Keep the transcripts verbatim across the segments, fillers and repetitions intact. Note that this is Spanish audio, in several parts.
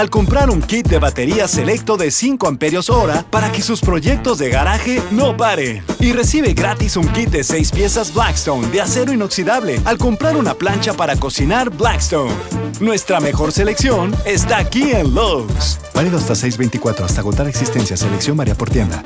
Al comprar un kit de batería selecto de cinco amperios hora para que sus proyectos de garaje no paren. Y recibe gratis un kit de seis piezas Blackstone de acero inoxidable al comprar una plancha para cocinar Blackstone. Nuestra mejor selección está aquí en Lowe's. Válido hasta seis veinticuatro, hasta agotar existencia. Selección varía por tienda.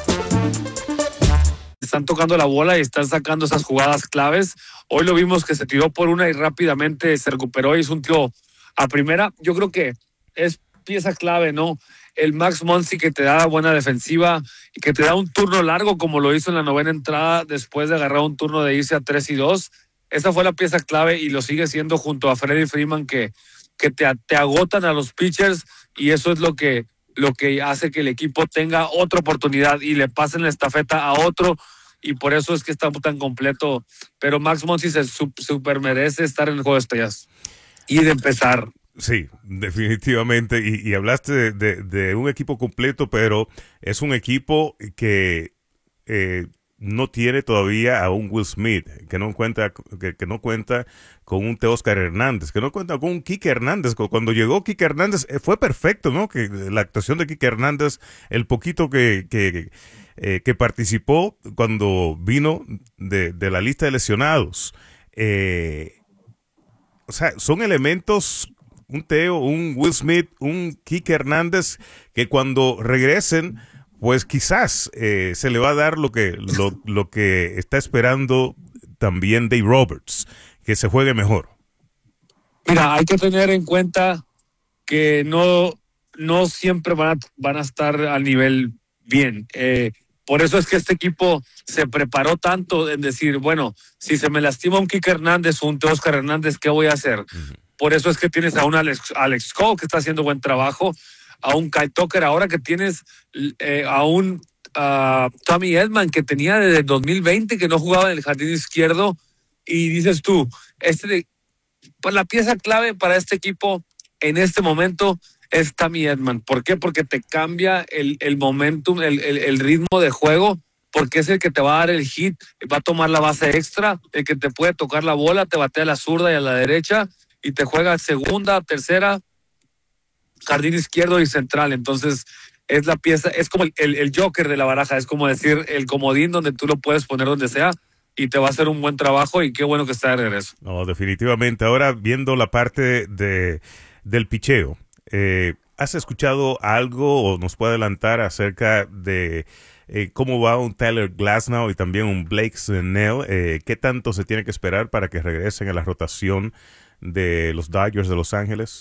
Están tocando la bola y están sacando esas jugadas claves. Hoy lo vimos que se tiró por una y rápidamente se recuperó y hizo un tiro a primera. Yo creo que es pieza clave, ¿no? El Max Muncy que te da buena defensiva y que te da un turno largo como lo hizo en la novena entrada después de agarrar un turno de irse a tres y dos. Esa fue la pieza clave y lo sigue siendo junto a Freddie Freeman que, que te, te agotan a los pitchers y eso es lo que, lo que hace que el equipo tenga otra oportunidad y le pasen la estafeta a otro y por eso es que está tan completo. Pero Max Muncy se super merece estar en el juego de estrellas y de empezar. Sí, definitivamente. Y, y hablaste de, de, de un equipo completo, pero es un equipo que eh, no tiene todavía a un Will Smith, que no cuenta, que, que no cuenta con un Teóscar Hernández, que no cuenta con un Kike Hernández. Cuando llegó Kike Hernández eh, fue perfecto, ¿no? Que la actuación de Kike Hernández, el poquito que, que, eh, que participó cuando vino de, de la lista de lesionados. Eh, o sea, son elementos. Un Teo, un Will Smith, un Kike Hernández, que cuando regresen, pues quizás eh, se le va a dar lo que, lo, lo que está esperando también Dave Roberts, que se juegue mejor. Mira, hay que tener en cuenta que no, no siempre van a, van a estar al nivel bien. Eh, por eso es que este equipo se preparó tanto en decir, bueno, si se me lastima un Kike Hernández o un Teóscar Hernández, ¿qué voy a hacer? Uh-huh. Por eso es que tienes a un Alex, Alex Cole que está haciendo buen trabajo, a un Kyle Tucker, ahora que tienes eh, a un uh, Tommy Edman que tenía desde dos mil veinte que no jugaba en el jardín izquierdo y dices tú, este, pues la pieza clave para este equipo en este momento es Tommy Edman. ¿Por qué? Porque te cambia el, el momentum, el, el, el ritmo de juego, porque es el que te va a dar el hit, va a tomar la base extra, el que te puede tocar la bola, te batea a la zurda y a la derecha, y te juega segunda, tercera, jardín izquierdo y central. Entonces es la pieza, es como el, el, el Joker de la baraja, es como decir el comodín donde tú lo puedes poner donde sea y te va a hacer un buen trabajo y qué bueno que está de regreso. No, definitivamente. Ahora viendo la parte de del picheo, eh, ¿has escuchado algo o nos puede adelantar acerca de eh, cómo va un Tyler Glasnow y también un Blake Snell? Eh, ¿Qué tanto se tiene que esperar para que regresen a la rotación de los Dodgers de Los Ángeles?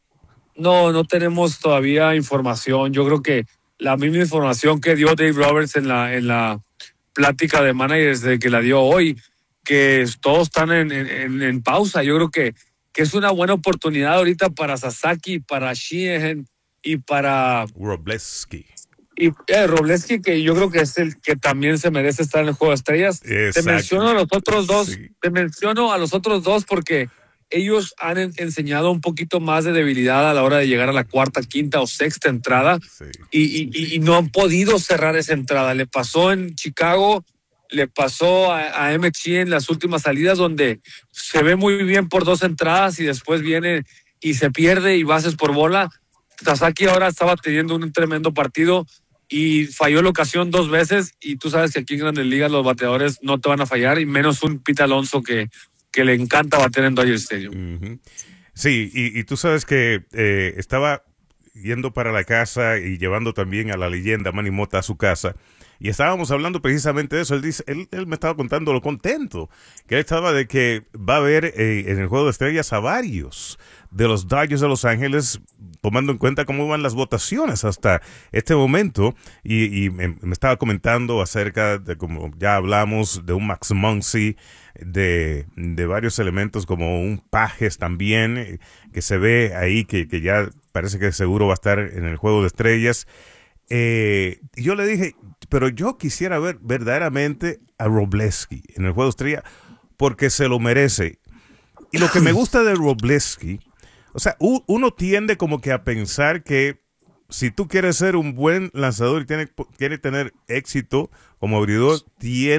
No, no tenemos todavía información. Yo creo que la misma información que dio Dave Roberts en la, en la plática de managers de que la dio hoy, que todos están en, en, en pausa. Yo creo que, que es una buena oportunidad ahorita para Sasaki, para Sheehan y para Robleski. Y eh, Robleski, que yo creo que es el que también se merece estar en el Juego de Estrellas. Exacto. Te menciono a los otros dos, sí. te menciono a los otros dos porque ellos han en, enseñado un poquito más de debilidad a la hora de llegar a la cuarta, quinta o sexta entrada sí. y, y, y no han podido cerrar esa entrada. Le pasó en Chicago, le pasó a, a M H en las últimas salidas donde se ve muy bien por dos entradas y después viene y se pierde y bases por bola. Sasaki ahora estaba teniendo un tremendo partido y falló la ocasión dos veces y tú sabes que aquí en Grandes Ligas los bateadores no te van a fallar y menos un Pete Alonso que que le encanta bater en Dodger Stadium. Uh-huh. Sí, y, y tú sabes que eh, estaba yendo para la casa y llevando también a la leyenda Manny Mota a su casa, y estábamos hablando precisamente de eso. Él dice, él, él me estaba contando lo contento que él estaba de que va a ver eh, en el Juego de Estrellas a varios de los Dodgers de Los Ángeles, tomando en cuenta cómo van las votaciones hasta este momento, y, y me, me estaba comentando acerca de, como ya hablamos, de un Max Muncy, de, de varios elementos como un Pages también, eh, que se ve ahí que, que ya parece que seguro va a estar en el Juego de Estrellas. Eh, yo le dije, pero yo quisiera ver verdaderamente a Robleski en el Juego de Estrellas porque se lo merece. Y lo que me gusta de Robleski, o sea, uno tiende como que a pensar que si tú quieres ser un buen lanzador y tienes, quieres tener éxito como abridor, tienes